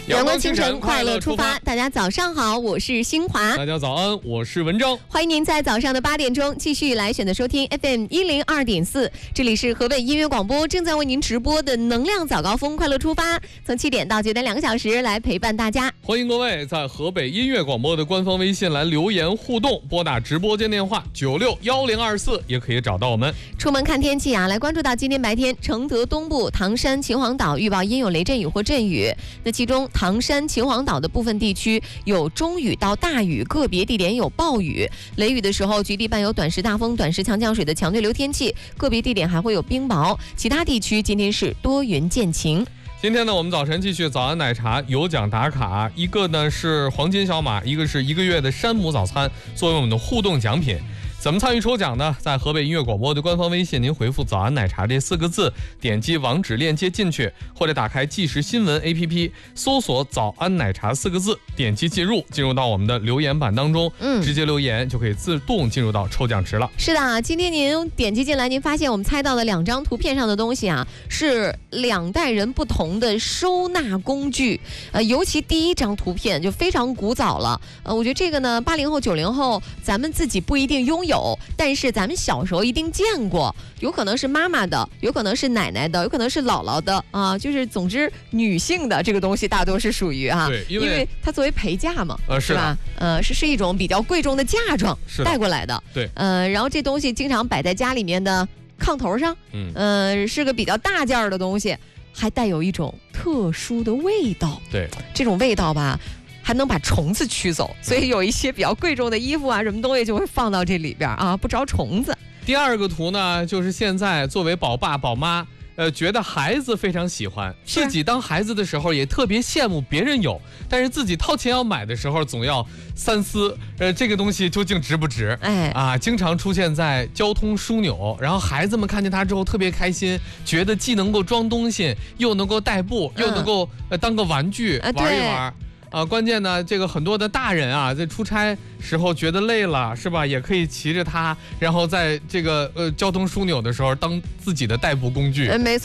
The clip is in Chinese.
阳光清晨，快乐出发。大家早上好，我是新华。 大家早安，我是文章。 欢迎您在早上的8点钟继续来选择收听 FM 102.4，这里是河北音乐广播正在为您直播的能量早高峰快乐出发，从7点到9点2个小时来陪伴大家。 欢迎各位在河北音乐广播的官方微信来留言互动，拨打直播间电话961024也可以找到我们。 出门看天气啊，来关注到今天白天承德东部、唐山、秦皇岛预报阴有雷阵雨或阵雨，那其中唐山、秦皇岛的部分地区有中雨到大雨，个别地点有暴雨。雷雨的时候，局地伴有短时大风、短时强降水的强对流天气，个别地点还会有冰雹。其他地区今天是多云见晴。 今天呢，我们早晨继续早安奶茶有奖打卡，一个呢是黄金小马，一个是1个月的山姆早餐，作为我们的互动奖品。怎么参与抽奖呢？在河北音乐广播的官方微信，您回复早安奶茶这4个字，点击网址链接进去，或者打开即时新闻 APP 搜索早安奶茶4个字，点击进入到我们的留言板当中，直接留言就可以自动进入到抽奖池了。 是的，今天您点击进来，您发现我们猜到的2张图片上的东西啊，是2代人不同的收纳工具。尤其第1张图片就非常古早了。我觉得这个呢，80后、90后咱们自己不一定拥有，但是咱们小时候一定见过，有可能是妈妈的，有可能是奶奶的，有可能是姥姥的啊，就是总之女性的这个东西大多是属于啊， 对， 因为它作为陪嫁嘛， 是吧？是一种比较贵重的嫁妆带过来的， 对， 然后这东西经常摆在家里面的炕头上，是个比较大件的东西，还带有一种特殊的味道， 对， 这种味道吧。还能把虫子驱走，所以有一些比较贵重的衣服啊，什么东西就会放到这里边啊，不招虫子。 第2个图呢，就是现在作为宝爸宝妈，觉得孩子非常喜欢，自己当孩子的时候也特别羡慕别人有，但是自己掏钱要买的时候总要三思，这个东西究竟值不值？经常出现在交通枢纽，然后孩子们看见它之后特别开心，觉得既能够装东西，又能够代步，又能够当个玩具玩一玩。关键呢，这个很多的大人啊，在出差时候觉得累了，是吧？也可以骑着它，然后在这个交通枢纽的时候当自己的代步工具。 没错。